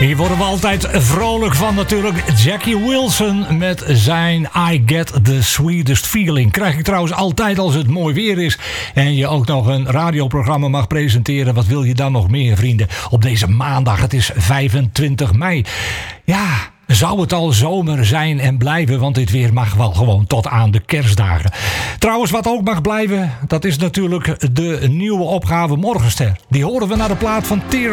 Hier worden we altijd vrolijk van natuurlijk. Jackie Wilson met zijn I Get The Sweetest Feeling. Krijg ik trouwens altijd als het mooi weer is. En je ook nog een radioprogramma mag presenteren. Wat wil je dan nog meer, vrienden? Op deze maandag, het is 25 mei. Ja, zou het al zomer zijn en blijven, want dit weer mag wel gewoon tot aan de kerstdagen. Trouwens, wat ook mag blijven, dat is natuurlijk de nieuwe opgave Morgenster. Die horen we naar de plaat van Tears